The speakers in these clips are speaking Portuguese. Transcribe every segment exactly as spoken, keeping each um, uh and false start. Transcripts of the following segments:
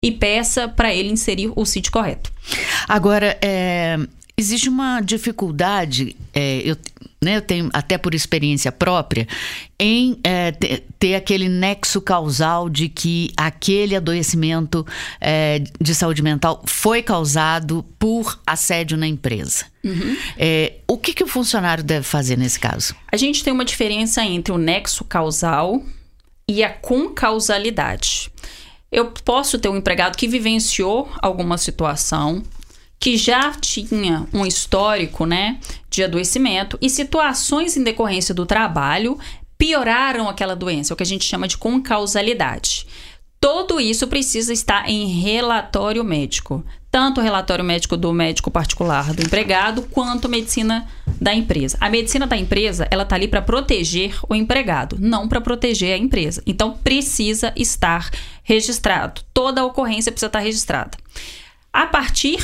e peça para ele inserir o C I D correto. Agora, é, existe uma dificuldade, é, eu, né, eu tenho até por experiência própria, em é, ter, ter aquele nexo causal de que aquele adoecimento é, de saúde mental foi causado por assédio na empresa. Uhum. É, o que, que o funcionário deve fazer nesse caso? A gente tem uma diferença entre o nexo causal e a concausalidade. Eu posso ter um empregado que vivenciou alguma situação, que já tinha um histórico, né, de adoecimento e situações em decorrência do trabalho pioraram aquela doença, o que a gente chama de concausalidade. Tudo isso precisa estar em relatório médico, tanto o relatório médico do médico particular do empregado, quanto a medicina da empresa. A medicina da empresa, ela está ali para proteger o empregado, não para proteger a empresa. Então, precisa estar registrado. Toda a ocorrência precisa estar registrada. A partir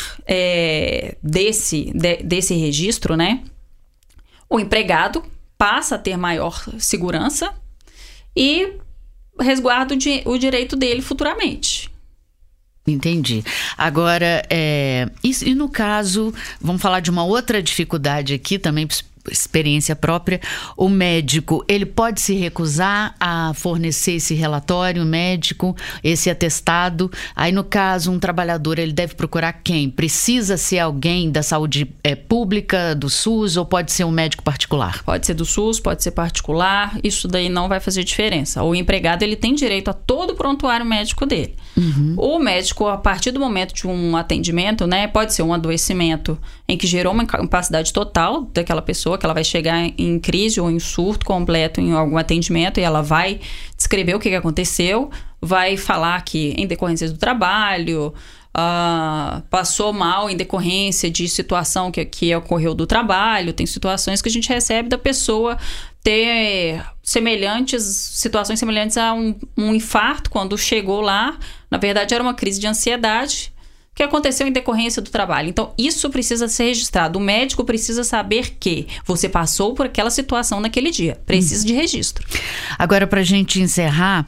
é, desse, de, desse registro, né, o empregado passa a ter maior segurança e resguarda o, di- o direito dele futuramente. Entendi. Agora, é, e, e no caso, vamos falar de uma outra dificuldade aqui também, experiência própria, o médico, ele pode se recusar a fornecer esse relatório médico, esse atestado. Aí, no caso, um trabalhador, ele deve procurar quem? Precisa ser alguém da saúde é, pública, do SUS, ou pode ser um médico particular? Pode ser do SUS, pode ser particular, isso daí não vai fazer diferença. O empregado, ele tem direito a todo o prontuário médico dele. Uhum. O médico, a partir do momento de um atendimento, né, pode ser um adoecimento em que gerou uma incapacidade total daquela pessoa, que ela vai chegar em crise ou em surto completo em algum atendimento e ela vai descrever o que aconteceu, vai falar que em decorrência do trabalho, uh, passou mal em decorrência de situação que, que ocorreu do trabalho. Tem situações que a gente recebe da pessoa ter semelhantes, situações semelhantes a um, um infarto quando chegou lá. Na verdade, era uma crise de ansiedade que aconteceu em decorrência do trabalho. Então, isso precisa ser registrado. O médico precisa saber que você passou por aquela situação naquele dia. Precisa hum. de registro. Agora, para a gente encerrar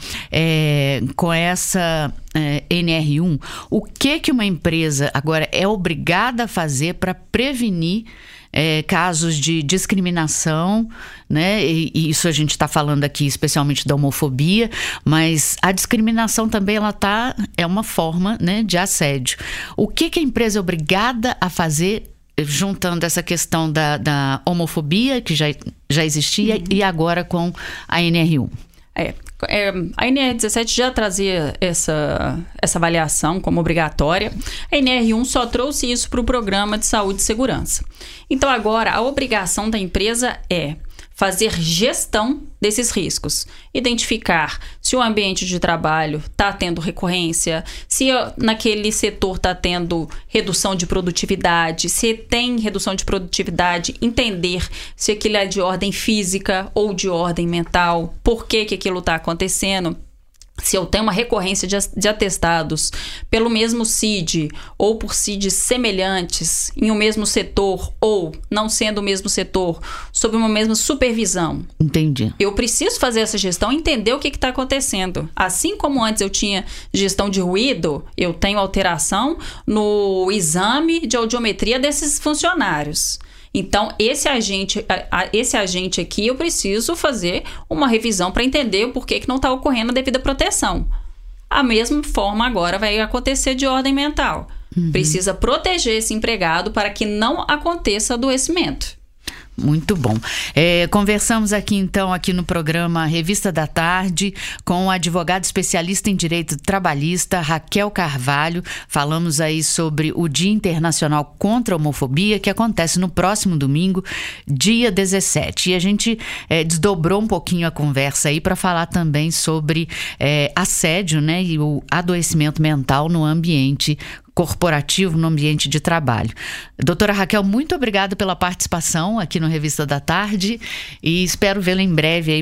é, com essa é, N R um, o que, que uma empresa agora é obrigada a fazer para prevenir É, casos de discriminação, né? E, e isso a gente está falando aqui especialmente da homofobia, mas a discriminação também ela tá, é uma forma, né, de assédio. O que, que a empresa é obrigada a fazer, juntando essa questão da, da homofobia, que já, já existia, uhum. e agora com a N R um? É, é, a N R dezessete já trazia essa, essa avaliação como obrigatória. A N R um só trouxe isso para o Programa de Saúde e Segurança. Então, agora, a obrigação da empresa é fazer gestão desses riscos. Identificar se o ambiente de trabalho está tendo recorrência, se naquele setor está tendo redução de produtividade, se tem redução de produtividade, entender se aquilo é de ordem física ou de ordem mental, por que que aquilo está acontecendo. Se eu tenho uma recorrência de, de atestados pelo mesmo C I D ou por C I Ds semelhantes em um mesmo setor ou não sendo o mesmo setor, sob uma mesma supervisão. Entendi. Eu preciso fazer essa gestão e entender o que está acontecendo. Assim como antes eu tinha gestão de ruído, eu tenho alteração no exame de audiometria desses funcionários. Então, esse agente, esse agente aqui, eu preciso fazer uma revisão para entender o porquê que não está ocorrendo a devida proteção. A mesma forma agora vai acontecer de ordem mental. Uhum. Precisa proteger esse empregado para que não aconteça adoecimento. Muito bom. É, conversamos aqui então aqui no programa Revista da Tarde com a advogada especialista em direito trabalhista Raquel Carvalho. Falamos aí sobre o Dia Internacional contra a Homofobia, que acontece no próximo domingo, dia dezessete. E a gente é, desdobrou um pouquinho a conversa aí para falar também sobre é, assédio, né, e o adoecimento mental no ambiente corporativo, no ambiente de trabalho. Doutora Raquel, muito obrigada pela participação aqui no Revista da Tarde e espero vê-la em breve aí